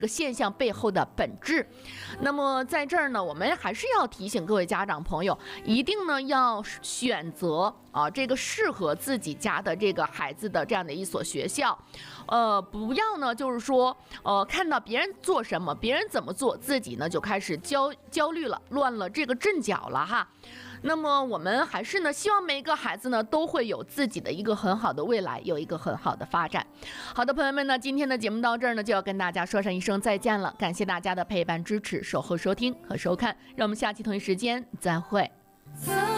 个现象背后的本质。那么在这儿呢，我们还是要提醒各位家长朋友，一定呢要选择这个适合自己家的这个孩子的这样的一所学校，不要呢就是说看到别人做什么，别人怎么做，自己呢就开始焦虑了，乱了这个阵脚了哈。那么我们还是呢，希望每一个孩子呢都会有自己的一个很好的未来，有一个很好的发展。好的，朋友们呢，今天的节目到这儿呢，就要跟大家说上一声再见了。感谢大家的陪伴、支持、守候、收听和收看，让我们下期同一时间再会。